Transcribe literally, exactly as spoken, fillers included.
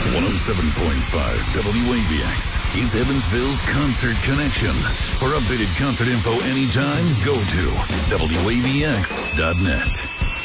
one oh seven point five W A B X is Evansville's Concert Connection. For updated concert info anytime, go to W A B X dot net.